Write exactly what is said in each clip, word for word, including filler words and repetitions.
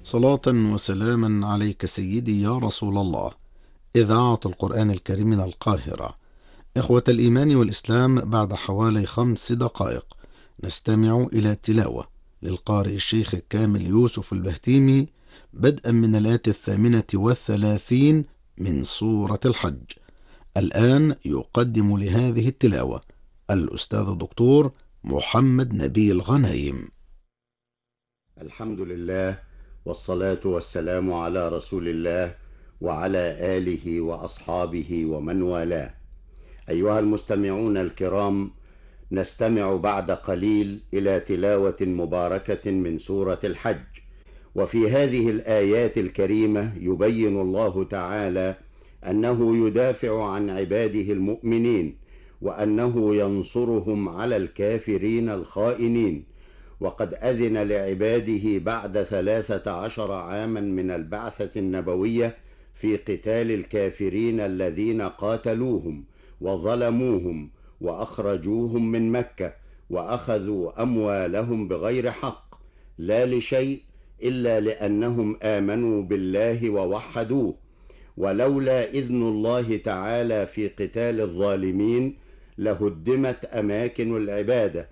صلاة وسلاما عليك سيدي يا رسول الله. إذاعة القرآن الكريم من القاهرة. إخوة الإيمان والإسلام، بعد حوالي خمس دقائق نستمع إلى تلاوة للقارئ الشيخ كامل يوسف البهتيمي، بدءا من الآية الثامنة والثلاثين من سورة الحج. الآن يقدم لهذه التلاوة الأستاذ الدكتور محمد نبيل غنايم. الحمد لله، والصلاة والسلام على رسول الله وعلى آله وأصحابه ومن والاه. أيها المستمعون الكرام، نستمع بعد قليل إلى تلاوة مباركة من سورة الحج. وفي هذه الآيات الكريمة يبين الله تعالى أنه يدافع عن عباده المؤمنين، وأنه ينصرهم على الكافرين الخائنين. وقد أذن لعباده بعد ثلاثة عشر عاما من البعثة النبوية في قتال الكافرين الذين قاتلوهم وظلموهم وأخرجوهم من مكة وأخذوا أموالهم بغير حق، لا لشيء إلا لأنهم آمنوا بالله ووحدوه. ولولا إذن الله تعالى في قتال الظالمين لهدمت أماكن العبادة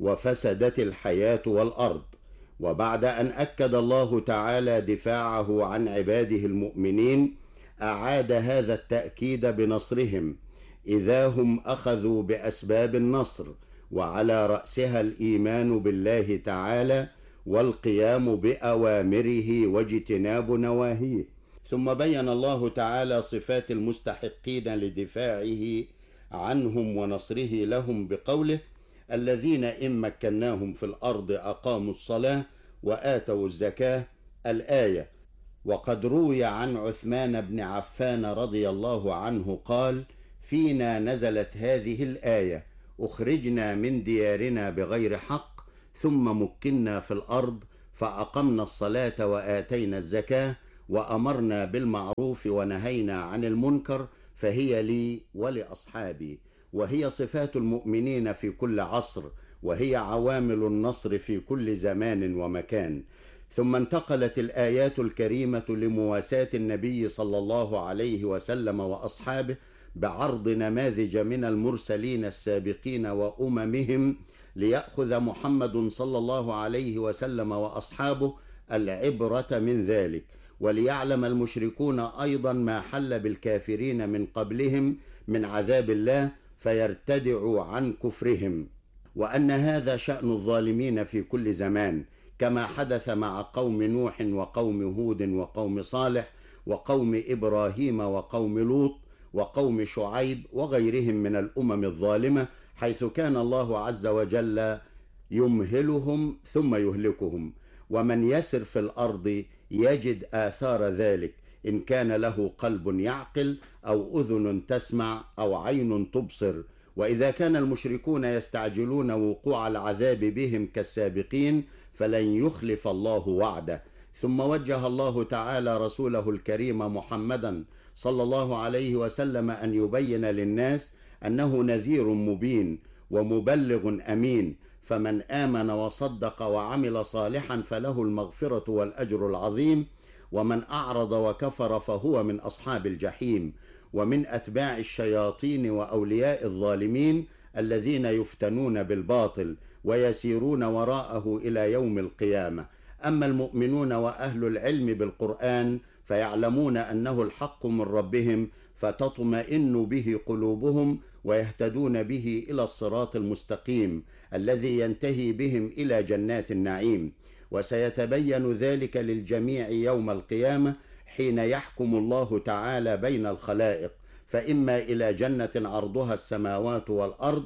وفسدت الحياة والأرض. وبعد أن أكد الله تعالى دفاعه عن عباده المؤمنين، أعاد هذا التأكيد بنصرهم إذا هم أخذوا بأسباب النصر، وعلى رأسها الإيمان بالله تعالى والقيام بأوامره واجتناب نواهيه. ثم بين الله تعالى صفات المستحقين لدفاعه عنهم ونصره لهم بقوله: الذين إن مكناهم في الأرض أقاموا الصلاة وآتوا الزكاة، الآية. وقد روي عن عثمان بن عفان رضي الله عنه قال: فينا نزلت هذه الآية: أخرجنا من ديارنا بغير حق ثم مكنا في الأرض فأقمنا الصلاة وآتينا الزكاة وأمرنا بالمعروف ونهينا عن المنكر، فهي لي ولأصحابي. وهي صفات المؤمنين في كل عصر، وهي عوامل النصر في كل زمان ومكان. ثم انتقلت الآيات الكريمة لمواساة النبي صلى الله عليه وسلم وأصحابه بعرض نماذج من المرسلين السابقين وأممهم، ليأخذ محمد صلى الله عليه وسلم وأصحابه العبرة من ذلك، وليعلم المشركون أيضا ما حل بالكافرين من قبلهم من عذاب الله فيرتدعوا عن كفرهم، وأن هذا شأن الظالمين في كل زمان، كما حدث مع قوم نوح وقوم هود وقوم صالح وقوم إبراهيم وقوم لوط وقوم شعيب وغيرهم من الأمم الظالمة، حيث كان الله عز وجل يمهلهم ثم يهلكهم. ومن يسر في الأرض يجد آثار ذلك، إن كان له قلب يعقل أو أذن تسمع أو عين تبصر. وإذا كان المشركون يستعجلون وقوع العذاب بهم كالسابقين فلن يخلف الله وعده. ثم وجه الله تعالى رسوله الكريم محمدا صلى الله عليه وسلم أن يبين للناس أنه نذير مبين ومبلغ أمين، فمن آمن وصدق وعمل صالحا فله المغفرة والأجر العظيم، ومن أعرض وكفر فهو من أصحاب الجحيم ومن أتباع الشياطين وأولياء الظالمين الذين يفتنون بالباطل ويسيرون وراءه إلى يوم القيامة. أما المؤمنون وأهل العلم بالقرآن فيعلمون أنه الحق من ربهم، فتطمئن به قلوبهم ويهتدون به إلى الصراط المستقيم الذي ينتهي بهم إلى جنات النعيم. وسيتبين ذلك للجميع يوم القيامة حين يحكم الله تعالى بين الخلائق، فإما إلى جنة عرضها السماوات والأرض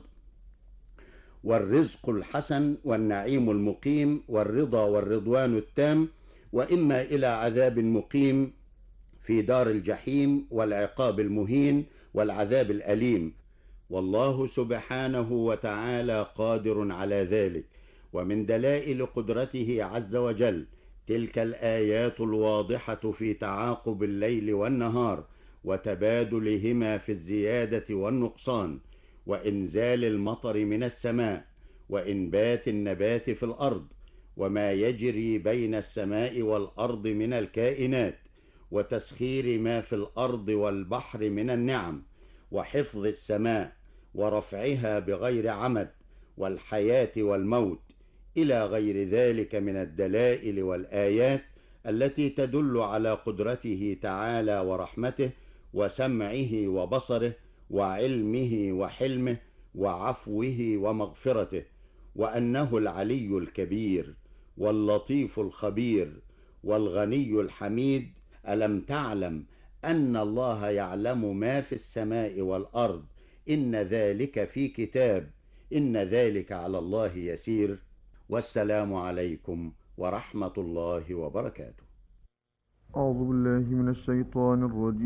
والرزق الحسن والنعيم المقيم والرضا والرضوان التام، وإما إلى عذاب مقيم في دار الجحيم والعقاب المهين والعذاب الأليم. والله سبحانه وتعالى قادر على ذلك. ومن دلائل قدرته عز وجل تلك الآيات الواضحة في تعاقب الليل والنهار وتبادلهما في الزيادة والنقصان، وإنزال المطر من السماء، وإنبات النبات في الأرض، وما يجري بين السماء والأرض من الكائنات، وتسخير ما في الأرض والبحر من النعم، وحفظ السماء ورفعها بغير عمد، والحياة والموت، إلى غير ذلك من الدلائل والآيات التي تدل على قدرته تعالى ورحمته وسمعه وبصره وعلمه وحلمه وعفوه ومغفرته، وأنه العلي الكبير واللطيف الخبير والغني الحميد. ألم تعلم أن الله يعلم ما في السماء والأرض؟ إن ذلك في كتاب، إن ذلك على الله يسير. والسلام عليكم ورحمة الله وبركاته. أعوذ بالله من الشيطان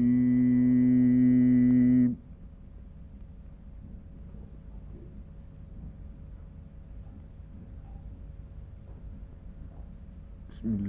الرجيم. بسم الله